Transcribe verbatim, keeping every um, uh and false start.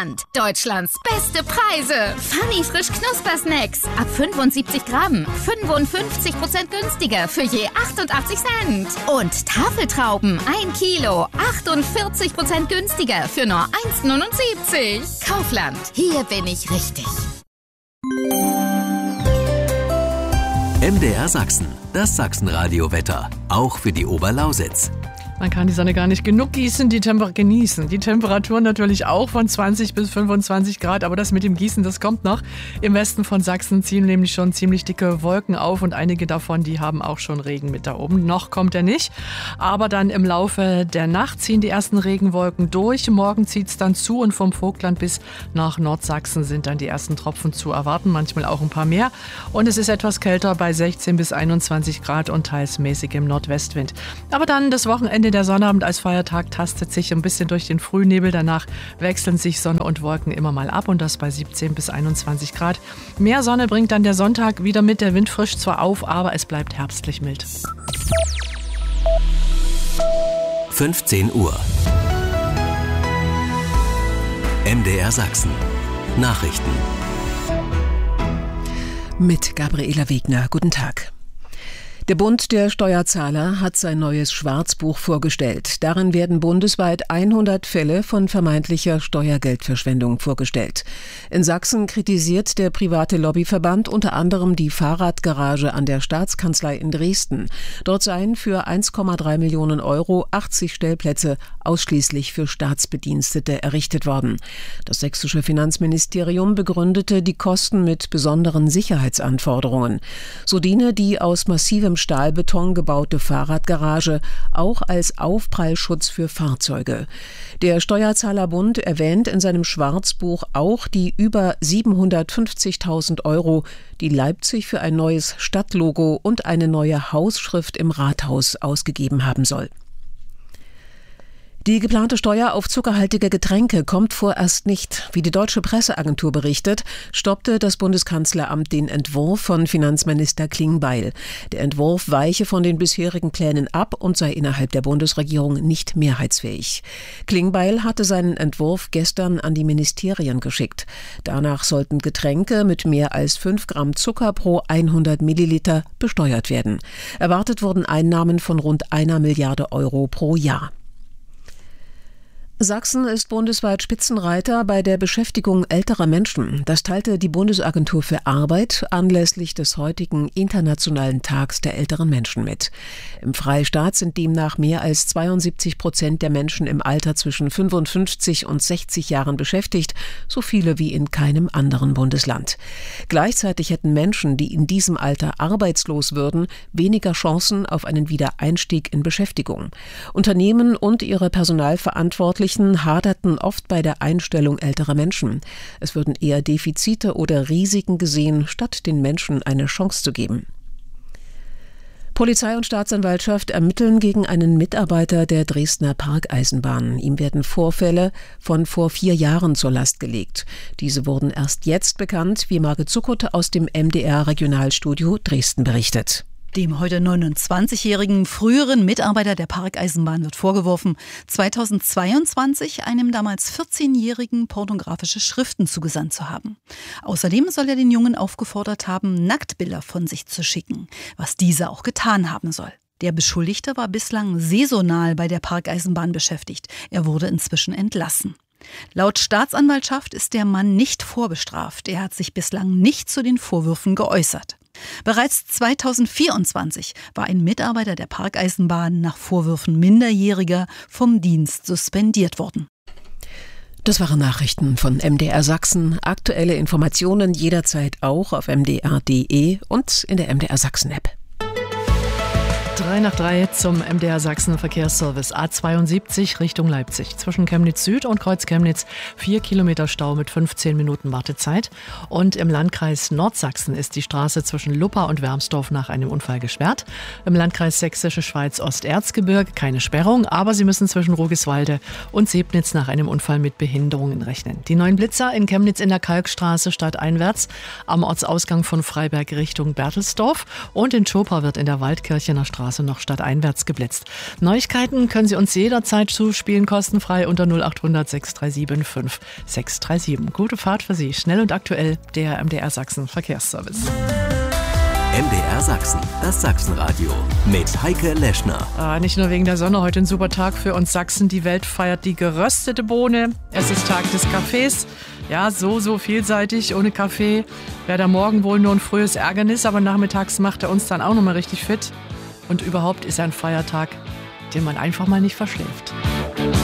Kaufland. Deutschlands beste Preise. Funny frisch Knuspersnacks. Ab fünfundsiebzig Gramm. fünfundfünfzig Prozent günstiger für je achtundachtzig Cent. Und Tafeltrauben. ein Kilo. achtundvierzig Prozent günstiger für nur eins Komma neunundsiebzig. Kaufland. Hier bin ich richtig. M D R Sachsen. Das Sachsenradio-Wetter. Auch für die Oberlausitz. Man kann die Sonne gar nicht genug gießen, die Temper- genießen. Die Temperaturen natürlich auch von zwanzig bis fünfundzwanzig Grad, aber das mit dem Gießen, das kommt noch. Im Westen von Sachsen ziehen nämlich schon ziemlich dicke Wolken auf und einige davon, die haben auch schon Regen mit da oben. Noch kommt er nicht, aber dann im Laufe der Nacht ziehen die ersten Regenwolken durch. Morgen zieht es dann zu und vom Vogtland bis nach Nordsachsen sind dann die ersten Tropfen zu erwarten, manchmal auch ein paar mehr. Und es ist etwas kälter bei sechzehn bis einundzwanzig Grad und teils mäßig im Nordwestwind. Aber dann das Wochenende. Der Sonnabend als Feiertag tastet sich ein bisschen durch den Frühnebel. Danach wechseln sich Sonne und Wolken immer mal ab und das bei siebzehn bis einundzwanzig Grad. Mehr Sonne bringt dann der Sonntag wieder mit. Der Wind frischt zwar auf, aber es bleibt herbstlich mild. fünfzehn Uhr. M D R Sachsen. Nachrichten. Mit Gabriela Wegner. Guten Tag. Der Bund der Steuerzahler hat sein neues Schwarzbuch vorgestellt. Darin werden bundesweit hundert Fälle von vermeintlicher Steuergeldverschwendung vorgestellt. In Sachsen kritisiert der private Lobbyverband unter anderem die Fahrradgarage an der Staatskanzlei in Dresden. Dort seien für eins Komma drei Millionen Euro achtzig Stellplätze ausschließlich für Staatsbedienstete errichtet worden. Das sächsische Finanzministerium begründete die Kosten mit besonderen Sicherheitsanforderungen. So diene die aus massivem Stahlbeton gebaute Fahrradgarage auch als Aufprallschutz für Fahrzeuge. Der Steuerzahlerbund erwähnt in seinem Schwarzbuch auch die über siebenhundertfünfzigtausend Euro, die Leipzig für ein neues Stadtlogo und eine neue Hausschrift im Rathaus ausgegeben haben soll. Die geplante Steuer auf zuckerhaltige Getränke kommt vorerst nicht. Wie die deutsche Presseagentur berichtet, stoppte das Bundeskanzleramt den Entwurf von Finanzminister Klingbeil. Der Entwurf weiche von den bisherigen Plänen ab und sei innerhalb der Bundesregierung nicht mehrheitsfähig. Klingbeil hatte seinen Entwurf gestern an die Ministerien geschickt. Danach sollten Getränke mit mehr als fünf Gramm Zucker pro hundert Milliliter besteuert werden. Erwartet wurden Einnahmen von rund einer Milliarde Euro pro Jahr. Sachsen ist bundesweit Spitzenreiter bei der Beschäftigung älterer Menschen. Das teilte die Bundesagentur für Arbeit anlässlich des heutigen Internationalen Tags der älteren Menschen mit. Im Freistaat sind demnach mehr als zweiundsiebzig Prozent der Menschen im Alter zwischen fünfundfünfzig und sechzig Jahren beschäftigt, so viele wie in keinem anderen Bundesland. Gleichzeitig hätten Menschen, die in diesem Alter arbeitslos würden, weniger Chancen auf einen Wiedereinstieg in Beschäftigung. Unternehmen und ihre Personalverantwortlichen haderten oft bei der Einstellung älterer Menschen. Es würden eher Defizite oder Risiken gesehen, statt den Menschen eine Chance zu geben. Polizei und Staatsanwaltschaft ermitteln gegen einen Mitarbeiter der Dresdner Parkeisenbahn. Ihm werden Vorfälle von vor vier Jahren zur Last gelegt. Diese wurden erst jetzt bekannt, wie Margit Zuckert aus dem M D R-Regionalstudio Dresden berichtet. Dem heute neunundzwanzigjährigen früheren Mitarbeiter der Parkeisenbahn wird vorgeworfen, zweitausendzweiundzwanzig einem damals vierzehnjährigen pornografische Schriften zugesandt zu haben. Außerdem soll er den Jungen aufgefordert haben, Nacktbilder von sich zu schicken, was dieser auch getan haben soll. Der Beschuldigte war bislang saisonal bei der Parkeisenbahn beschäftigt. Er wurde inzwischen entlassen. Laut Staatsanwaltschaft ist der Mann nicht vorbestraft. Er hat sich bislang nicht zu den Vorwürfen geäußert. Bereits zweitausendvierundzwanzig war ein Mitarbeiter der Parkeisenbahn nach Vorwürfen Minderjähriger vom Dienst suspendiert worden. Das waren Nachrichten von M D R Sachsen. Aktuelle Informationen jederzeit auch auf m d r punkt d e und in der M D R Sachsen App. Drei nach drei zum M D R Sachsen Verkehrsservice. A zweiundsiebzig Richtung Leipzig. Zwischen Chemnitz Süd und Kreuz Chemnitz vier Kilometer Stau mit fünfzehn Minuten Wartezeit. Und im Landkreis Nordsachsen ist die Straße zwischen Luppa und Wermsdorf nach einem Unfall gesperrt. Im Landkreis Sächsische Schweiz Osterzgebirge keine Sperrung, aber Sie müssen zwischen Rogiswalde und Sebnitz nach einem Unfall mit Behinderungen rechnen. Die neuen Blitzer in Chemnitz in der Kalkstraße stadteinwärts, am Ortsausgang von Freiberg Richtung Berthelsdorf und in Schoper wird in der Waldkirchener Straße Straße noch stadteinwärts geblitzt. Neuigkeiten können Sie uns jederzeit zuspielen, kostenfrei unter null acht hundert sechs drei sieben fünf sechs drei sieben. Gute Fahrt für Sie, schnell und aktuell, der M D R Sachsen Verkehrsservice. M D R Sachsen, das Sachsenradio mit Heike Leschner. Ah, nicht nur wegen der Sonne, heute ein super Tag für uns Sachsen. Die Welt feiert die geröstete Bohne. Es ist Tag des Kaffees. Ja, so, so vielseitig. Ohne Kaffee wäre der Morgen wohl nur ein frühes Ärgernis, aber nachmittags macht er uns dann auch nochmal richtig fit. Und überhaupt ist er ein Feiertag, den man einfach mal nicht verschläft.